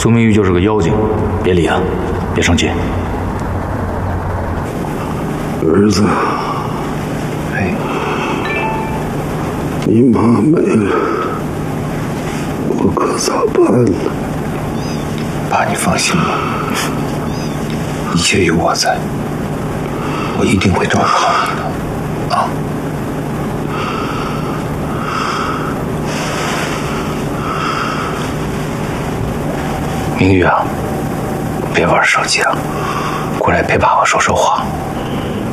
苏明玉就是个妖精，别理他，别生气。 儿子， 哎， 你妈没了，我可咋办呢？ 爸，你放心吧，一切有我在，我一定会照顾好你的，啊。明玉啊，别玩手机了，过来陪爸爸说说话。